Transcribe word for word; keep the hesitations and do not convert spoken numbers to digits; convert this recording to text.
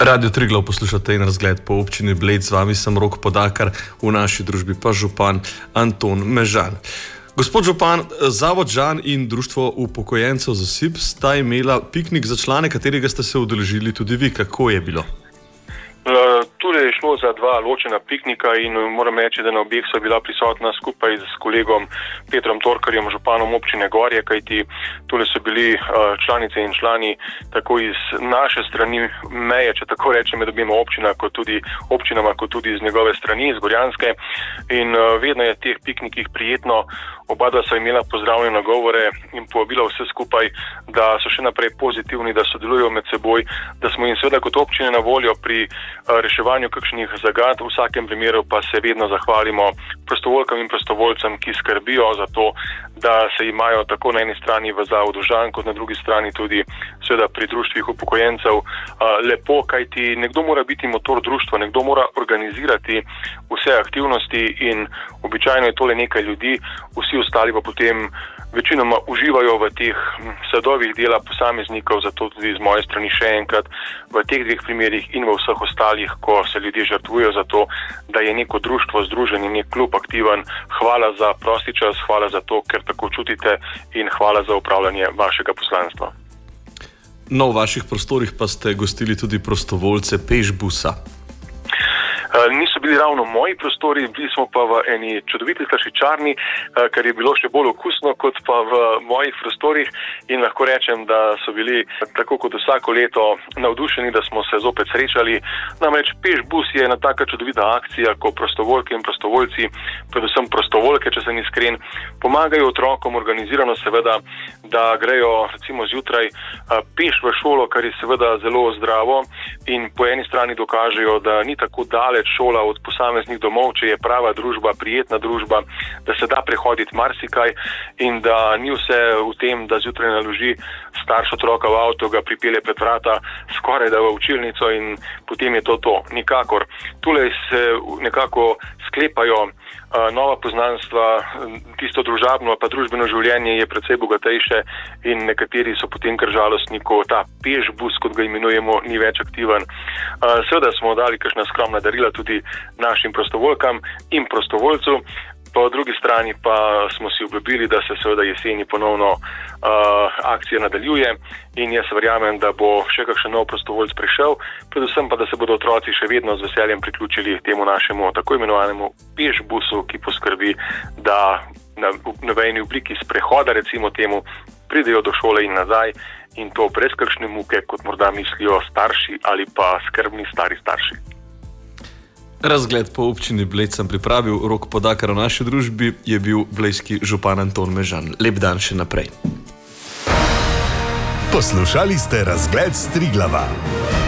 Radio Triglav poslušate in razgled po občini Bled, z vami sem Rok Podakar, v naši družbi pa župan Anton Mežan. Gospod župan, Zavod Žan in Društvo upokojencev Zasip sta imela piknik za člane, katerega ste se udeležili tudi vi. Kako je bilo? Tule je šlo za dva ločena piknika in moram reči, da na objeh so bila prisotna skupaj s kolegom Petrom Torkarjem, županom občine Gorje, kajti tule so bili članice in člani tako iz naše strani meje, če tako rečem, med obima občina, kot tudi občinama, kot tudi iz njegove strani, iz Gorjanske. In vedno je teh piknikih prijetno. Oba dva so imela pozdravljene nagovore in povabila vse skupaj, da so še naprej pozitivni, da sodelujo med seboj, da smo jim seveda kot občine na voljo pri reševanju kakšnih zagad. V vsakem primeru pa se vedno zahvalimo prostovoljkam in prostovoljcem, ki skrbijo za to, da se imajo tako na eni strani v Zavodu Žan, kot na drugi strani tudi seveda pri društvih upokojencev lepo, kajti nekdo mora biti motor društva, nekdo mora organizirati vse aktivnosti in običajno je tole nekaj ljudi, vsi ostali pa potem večinoma uživajo v teh sadovih dela posameznikov, zato tudi z moje strani še enkrat v teh dveh primerih in v vseh ostalih, ko se ljudje žrtvujejo za to, da je neko društvo združen in nek klub aktiven. Hvala za prosti čas, hvala za to, ker tako čutite in hvala za upravljanje vašega poslanstva. No, v vaših prostorih pa ste gostili tudi prostovoljce Pešbusa. Niso bili ravno moji prostori, bili smo pa v eni čudoviti slaščičarni, kar je bilo še bolj okusno kot pa v mojih prostorih in lahko rečem, da so bili tako kot vsako leto navdušeni, da smo se zopet srečali. Namreč Pešbus je ena taka čudovita akcija, ko prostovoljke in prostovoljci, predvsem prostovoljke, če sem iskren, pomagajo otrokom organizirano seveda, da grejo recimo zjutraj peš v šolo, kar je seveda zelo zdravo in po eni strani dokažejo, da ni tako daleč šola od posameznih domov, če je prava družba, prijetna družba, da se da prehoditi marsikaj in da ni vse v tem, da zjutraj naloži starš otroka v avto, ga pripelje pred vrata, skoraj da v učilnico in potem je to to. Nikakor. Tule se nekako sklepajo nova poznanstva, tisto družabno pa družbeno življenje je precej bogatejše in nekateri so potem kar žalostni, ko ta Pešbus, kot ga imenujemo, ni več aktiven. Seveda smo dali kakšna skromna darila tudi našim prostovoljkam in prostovoljcu, po drugi strani pa smo si obljubili, da se seveda jeseni ponovno uh, akcija nadaljuje in jaz verjamem, da bo še kakšen nov prostovoljc prišel, predvsem pa, da se bodo otroci še vedno z veseljem priključili temu našemu tako imenovanemu Pešbusu, ki poskrbi, da na novejni obliki sprehoda, recimo temu, pridejo do šole in nazaj in to brez kakšne muke, kot morda mislijo starši ali pa skrbni stari starši. Razgled po občini Bled sem pripravil, Rok Podakar v naši družbi je bil blejski župan Anton Mežan. Lep dan še naprej. Poslušali ste Razgled s Triglava.